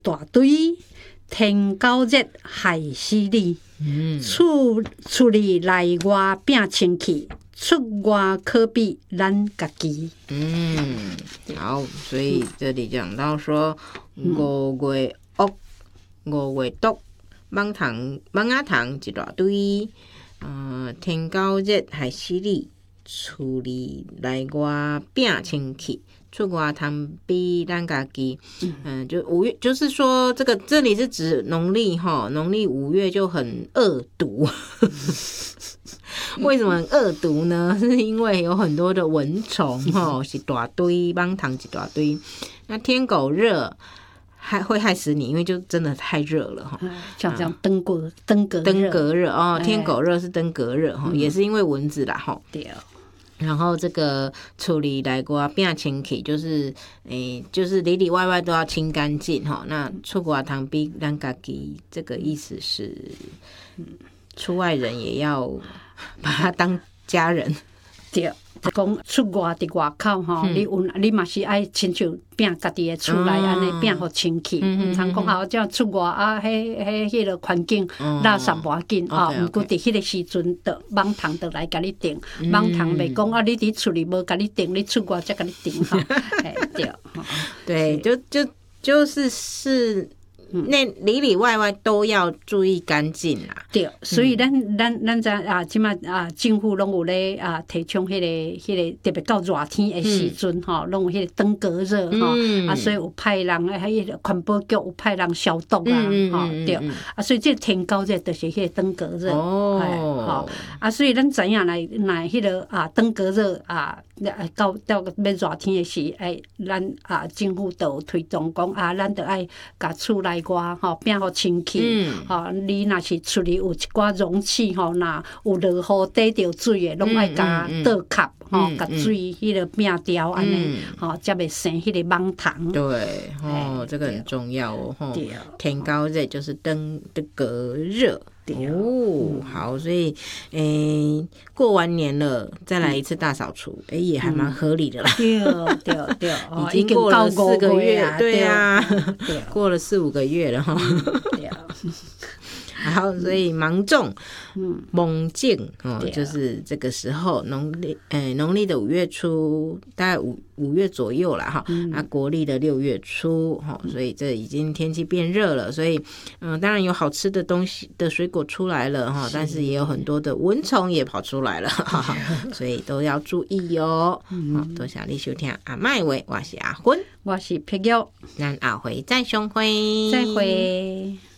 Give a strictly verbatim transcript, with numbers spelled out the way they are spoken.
大堆，天高热害死你。嗯，厝厝里内外拼清气，出外可比咱家己。 嗯，好，所以这里讲到说五月恶，五月毒，芒糖芒仔糖一大堆，呃，天高热害死你，厝里内外拼清气。出外通比咱家己，嗯，就五月，就是说这个这里是指农历哈，农历五月就很恶毒。为什么很恶毒呢？是因为有很多的蚊虫哈，是大堆，芒糖一大堆。那天狗热还会害死你，因为就真的太热了哈。 像这样登革登革登革热哦，天狗热是登革热哈，也是因为蚊子啦哈。 对。 然后这个处理来过变清气，就是诶，就是里里外外都要清干净哈。那出国堂比咱家己，这个意思是，出外人也要把他当家人。 对，就讲出外伫外口吼，你有你嘛是爱亲像拼家己的厝内安尼拼互清气，毋通讲啊，这出外啊，迄迄迄个环境垃圾无要紧啊，毋过伫迄个时阵，的芒糖就来甲你定，芒糖袂讲啊，你伫厝里无甲你定，你出外才甲你定吼，哎对， 对，就就就是是。那里里外外都要注意干净啦。 对，所以咱咱咱在啊，即马啊，政府拢有咧啊，提倡迄个迄个特别到热天的时阵吼，拢有迄个登革热吼，啊，所以有派人诶，迄个环保局有派人消毒啊，吼对，啊，所以这天高热就是迄个登革热哦，吼啊，所以咱知影来来迄个啊登革热啊。到到要热天的时，哎，咱啊政府就推动讲啊，咱就爱甲厝内外吼变好清气，吼、嗯，你若是厝里有一寡容器吼，若有落雨滴着水的，拢爱甲倒卡吼，甲水迄个变掉安尼，吼，才袂生迄个芒糖。 对，哦，这个很重要哦，吼，天高热就是登登革热。哦，好，所以诶、欸，过完年了，再来一次大扫除，诶、欸，也还蛮合理的啦。 对对对， 已经过了四个月，对啊，过了四五个月了哈。对啊。好，所以芒种、猛进哦，就是这个时候农历诶农历的五月初，大概五五月左右啦哈，啊国历的六月初哈，所以这已经天气变热了，所以嗯，当然有好吃的东西的水果出来了哈，但是也有很多的蚊虫也跑出来了，所以都要注意哦。好，多谢你收听阿麦话，我是阿芬， 我是皮玉， 咱下回再相会， 再会。